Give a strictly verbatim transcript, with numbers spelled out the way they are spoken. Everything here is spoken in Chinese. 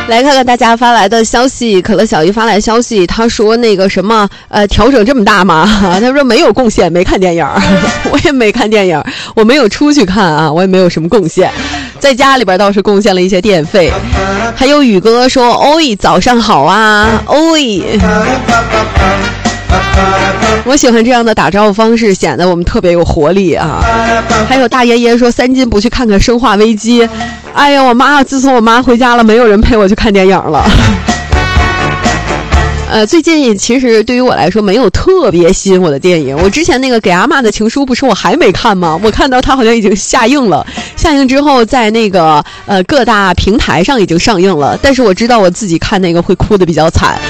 来看看大家发来的消息，可乐小姨发来消息，他说那个什么呃调整这么大吗？他说没有贡献，没看电影，我也没看电影，我没有出去看啊，我也没有什么贡献，在家里边倒是贡献了一些电费。还有宇哥说，欧早上好啊，欧。我喜欢这样的打招呼方式，显得我们特别有活力啊。还有大爷爷说，三金不去看看生化危机。哎呀，我妈自从我妈回家了，没有人陪我去看电影了。呃，最近其实对于我来说没有特别吸引我的电影。我之前那个给阿嬷的情书不是我还没看吗？我看到它好像已经下映了，下映之后在那个呃各大平台上已经上映了，但是我知道我自己看那个会哭得比较惨，